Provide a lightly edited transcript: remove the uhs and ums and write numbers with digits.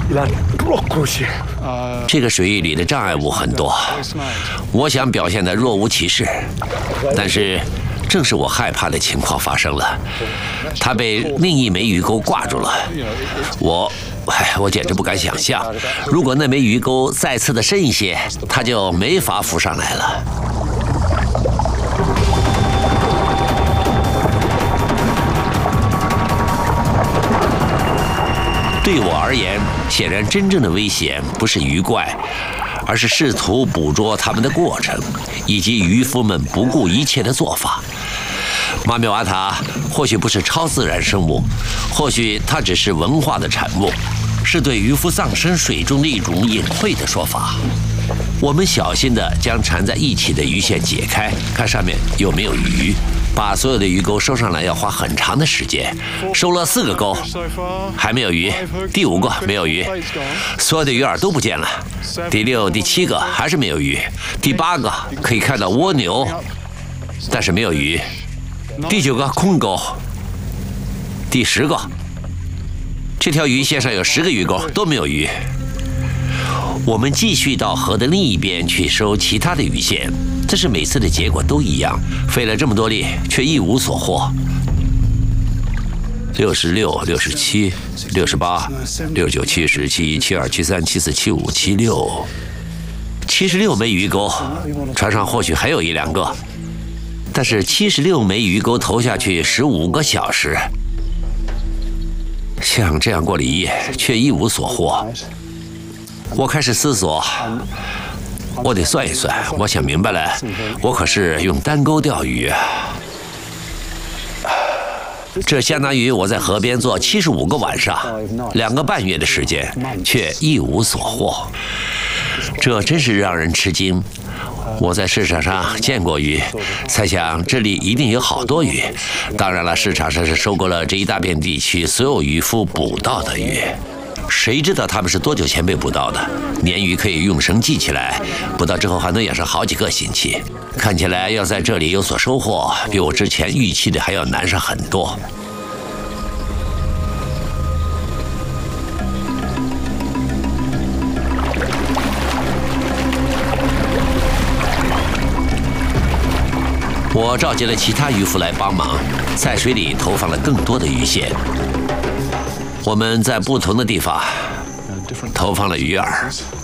这个水域里的障碍物很多，我想表现得若无其事，但是正是我害怕的情况发生了，它被另一枚鱼钩挂住了。我简直不敢想象，如果那枚鱼钩再刺得深一些，它就没法浮上来了。对我而言，显然真正的危险不是鱼怪，而是试图捕捉它们的过程，以及渔夫们不顾一切的做法。马缪阿塔或许不是超自然生物，或许它只是文化的产物，是对渔夫葬身水中的一种隐晦的说法。我们小心地将缠在一起的鱼线解开，看上面有没有鱼。把所有的鱼钩收上来要花很长的时间，收了4个钩，还没有鱼。第5个没有鱼，所有的鱼饵都不见了。第6、第7个还是没有鱼。第8个可以看到蜗牛，但是没有鱼。第9个空钩。第10个，这条鱼线上有10个鱼钩，都没有鱼。我们继续到河的另一边去收其他的鱼线，但是每次的结果都一样，费了这么多力，却一无所获。66、67、68、69、70、71、72、73、74、75、76、76枚鱼钩，船上或许还有1、2个，但是76枚鱼钩投下去15个小时，像这样过了一夜，却一无所获。我开始思索，我得算一算。我想明白了，我可是用单钩钓鱼啊，这相当于我在河边做75个晚上，2个半月的时间，却一无所获。这真是让人吃惊。我在市场上见过鱼，猜想这里一定有好多鱼。当然了，市场上是收购了这一大片地区所有渔夫捕到的鱼。谁知道他们是多久前被捕到的？鲶鱼可以用绳系起来，捕到之后还能养上好几个星期。看起来要在这里有所收获，比我之前预期的还要难上很多。我召集了其他渔夫来帮忙，在水里投放了更多的鱼线。我们在不同的地方投放了鱼饵，